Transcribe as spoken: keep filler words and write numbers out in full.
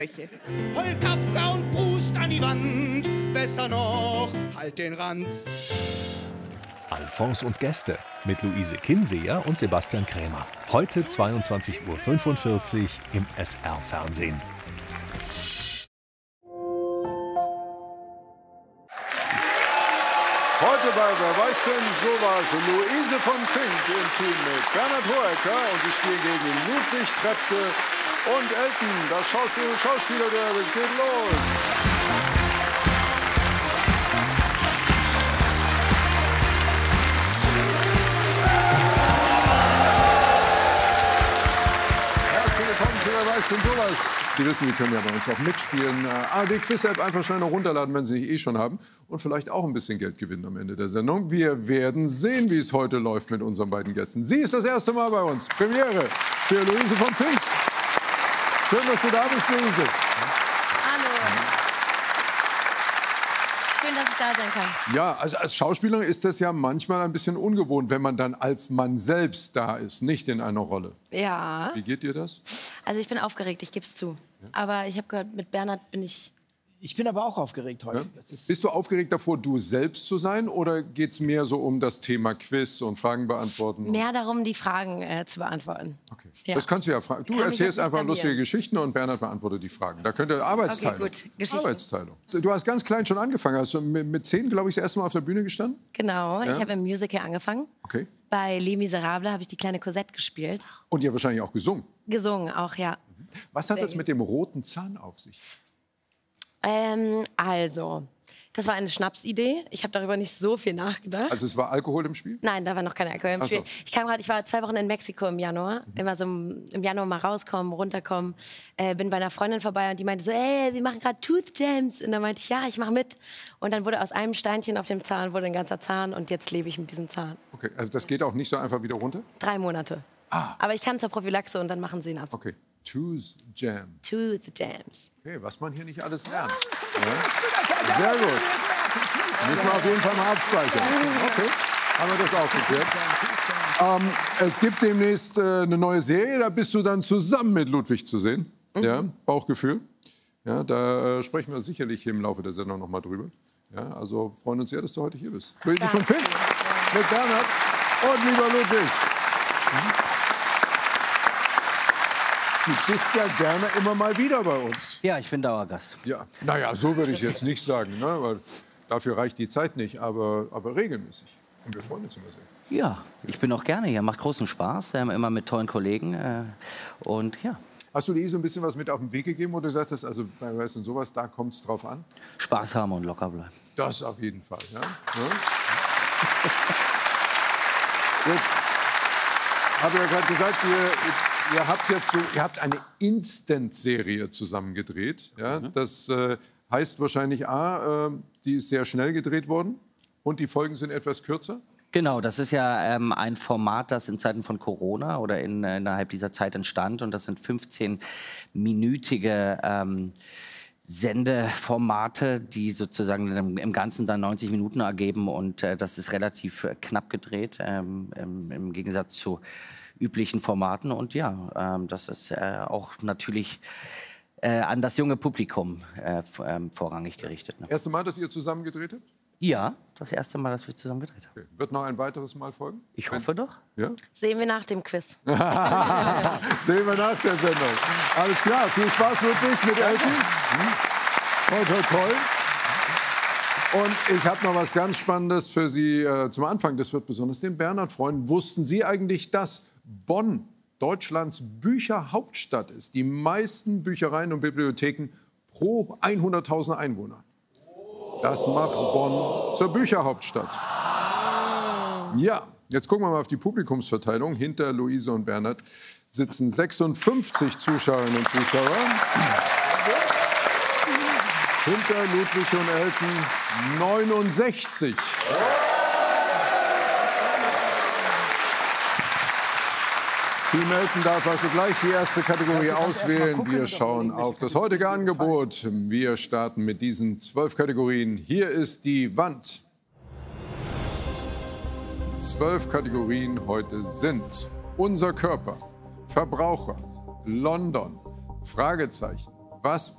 Heul Kafka und Brust an die Wand, besser noch, halt den Rand. Alfons und Gäste mit Luise Kinseher und Sebastian Krämer. Heute zweiundzwanzig Uhr fünfundvierzig im S R-Fernsehen. Heute bei Wer weiß denn sowas? Luise von Fink im Team mit Bernhard Hohecker und sie spielen gegen Ludwig Trepte und Elton, das Schauspiel und Schauspieler-Derby. Es geht los! Herzlich willkommen zu Wer weiß denn sowas? Sie wissen, Sie können ja bei uns auch mitspielen. A R D Quiz-App einfach schnell noch runterladen, wenn Sie nicht eh schon haben. Und vielleicht auch ein bisschen Geld gewinnen am Ende der Sendung. Wir werden sehen, wie es heute läuft mit unseren beiden Gästen. Sie ist das erste Mal bei uns. Premiere für Luise von Fink. Schön, dass du da bist, Luise. Hallo. Schön, dass ich da sein kann. Ja, also als Schauspielerin ist das ja manchmal ein bisschen ungewohnt, wenn man dann als Mann selbst da ist, nicht in einer Rolle. Ja. Wie geht dir das? Also ich bin aufgeregt, ich gebe es zu. Ja. Aber ich habe gehört, mit Bernhard bin ich... Ich bin aber auch aufgeregt heute. Ja? Das ist Bist du aufgeregt davor, du selbst zu sein? Oder geht es mehr so um das Thema Quiz und Fragen beantworten? Mehr darum, die Fragen äh, zu beantworten. Okay. Ja. Das kannst du ja fragen. Du Kann erzählst einfach lustige mir. Geschichten und Bernhard beantwortet die Fragen. Da könnt ihr Arbeitsteilung. Okay, gut. Geschichten. Arbeitsteilung. Du hast ganz klein schon angefangen. Hast du mit, mit zehn, glaube ich, das erste Mal auf der Bühne gestanden? Genau, Ja? ich habe im Musical angefangen. Okay. Bei Les Miserables habe ich die kleine Cosette gespielt. Und ihr wahrscheinlich auch gesungen. Gesungen auch, ja. Was hat das mit dem roten Zahn auf sich? Ähm, also, das war eine Schnapsidee. Ich habe darüber nicht so viel nachgedacht. Also es war Alkohol im Spiel? Nein, da war noch kein Alkohol im Ach so. Spiel. Ich kam grad, ich war zwei Wochen in Mexiko im Januar. Mhm. Immer so im, im Januar mal rauskommen, runterkommen. Äh, bin bei einer Freundin vorbei und die meinte so, ey, wir machen gerade Tooth Jams. Und dann meinte ich, ja, ich mache mit. Und dann wurde aus einem Steinchen auf dem Zahn wurde ein ganzer Zahn und jetzt lebe ich mit diesem Zahn. Okay, also das geht auch nicht so einfach wieder runter? Drei Monate. Ah. Aber ich kann zur Prophylaxe und dann machen sie ihn ab. Okay, Tooth Jam. Tooth Jams. Okay, was man hier nicht alles lernt. Ja. Sehr gut. Müssen wir auf jeden Fall mal abspeichern. Okay, haben wir das auch geklärt. Ähm, es gibt demnächst äh, eine neue Serie, da bist du dann zusammen mit Ludwig zu sehen. Mhm. Ja, Bauchgefühl. Ja, da äh, sprechen wir sicherlich im Laufe der Sendung noch mal drüber. Ja, also freuen uns sehr, dass du heute hier bist. Luise von Fink mit Bernhard und lieber Ludwig. Mhm. Du bist ja gerne immer mal wieder bei uns. Ja, ich bin Dauergast. Ja, naja, so würde ich jetzt nicht sagen, ne? Weil dafür reicht die Zeit nicht, aber, aber regelmäßig. Und wir freuen uns immer sehr. Ja, ich bin auch gerne hier. Macht großen Spaß, ähm, immer mit tollen Kollegen. Äh, und ja. Hast du dir so ein bisschen was mit auf den Weg gegeben, wo du sagst, dass, also bei Weißt und sowas, da kommt es drauf an? Spaß haben und locker bleiben. Das auf jeden Fall, ja. ja? Jetzt habe ich ja gerade gesagt, ihr, ihr habt jetzt so, ihr habt eine Instant-Serie zusammen gedreht. Ja? Mhm. Das äh, heißt wahrscheinlich, A, äh, die ist sehr schnell gedreht worden und die Folgen sind etwas kürzer. Genau, das ist ja ähm, ein Format, das in Zeiten von Corona oder in, äh, innerhalb dieser Zeit entstand. Und das sind fünfzehnminütige ähm, Sendeformate, die sozusagen im, im Ganzen dann neunzig Minuten ergeben. Und äh, das ist relativ äh, knapp gedreht, ähm, im, im Gegensatz zu üblichen Formaten. Und ja, ähm, das ist äh, auch natürlich äh, an das junge Publikum äh, ähm, vorrangig gerichtet. Ne? Erste Mal, dass ihr zusammen gedreht habt? Ja, das erste Mal, dass wir zusammen gedreht haben. Okay. Wird noch ein weiteres Mal folgen? Ich hoffe doch. Ja? Sehen wir nach dem Quiz. Sehen wir nach der Sendung. Alles klar, viel Spaß Ludwig mit Elton. Toll, toll, toll. Und ich habe noch was ganz Spannendes für Sie äh, zum Anfang. Das wird besonders den Bernhard freuen. Wussten Sie eigentlich, dass Bonn Deutschlands Bücherhauptstadt ist? Die meisten Büchereien und Bibliotheken pro hunderttausend Einwohner. Das macht Bonn zur Bücherhauptstadt. Ja, jetzt gucken wir mal auf die Publikumsverteilung. Hinter Luise und Bernhard sitzen sechsundfünfzig Zuschauerinnen und Zuschauer. Hinter Ludwig und Elton neunundsechzig. Team Elton darf also gleich die erste Kategorie auswählen. Wir schauen auf das heutige Angebot. Wir starten mit diesen zwölf Kategorien. Hier ist die Wand. Zwölf Kategorien heute sind unser Körper, Verbraucher, London, Fragezeichen, was